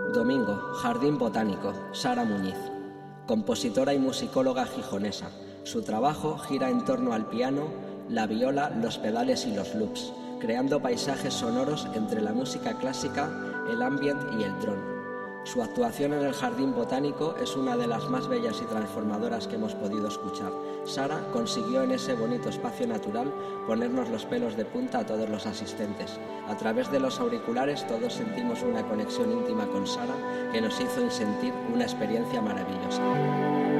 Domingo, Jardín Botánico, Sara Muñiz. Compositora y musicóloga gijonesa. Su trabajo gira en torno al piano, la viola, los pedales y los loops, creando paisajes sonoros entre la música clásica, el ambient y el drone. Su actuación en el Jardín Botánico es una de las más bellas y transformadoras que hemos podido escuchar. Sara consiguió en ese bonito espacio natural ponernos los pelos de punta a todos los asistentes. A través de los auriculares todos sentimos una conexión íntima con Sara que nos hizo sentir una experiencia maravillosa.